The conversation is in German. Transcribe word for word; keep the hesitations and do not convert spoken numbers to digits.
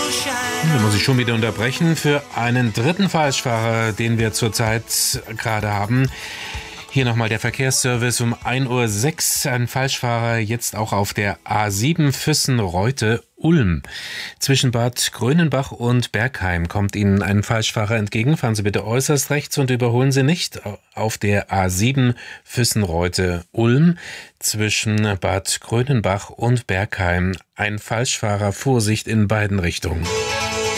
Da muss ich schon wieder unterbrechen für einen dritten Falschfahrer, den wir zurzeit gerade haben. Hier nochmal der Verkehrsservice um ein Uhr sechs. Ein Falschfahrer jetzt auch auf der A sieben Füssen-Reute-Ulm. Zwischen Bad Grönenbach und Bergheim kommt Ihnen ein Falschfahrer entgegen. Fahren Sie bitte äußerst rechts und überholen Sie nicht. Auf der A sieben Füssen-Reute-Ulm zwischen Bad Grönenbach und Bergheim. Ein Falschfahrer, Vorsicht in beiden Richtungen.